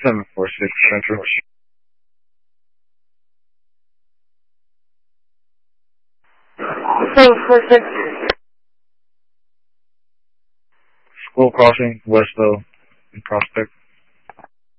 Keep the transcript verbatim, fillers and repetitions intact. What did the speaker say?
seven four six Central. seven four six. School crossing, Westo, and Prospect.